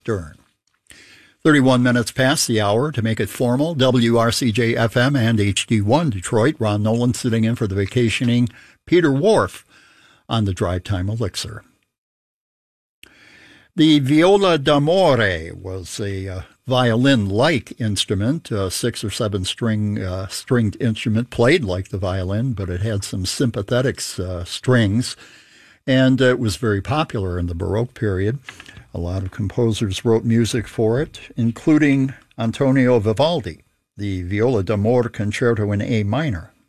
Stern. 31 minutes past the hour to make it formal. WRCJ-FM and HD1 Detroit. Ron Nolan sitting in for the vacationing Peter Wharf on the Drive Time Elixir. The viola d'amore was a violin-like instrument, a 6 or 7 stringed instrument, played like the violin, but it had some sympathetic strings, and it was very popular in the Baroque period. A lot of composers wrote music for it, including Antonio Vivaldi. The Viola d'Amore Concerto in A minor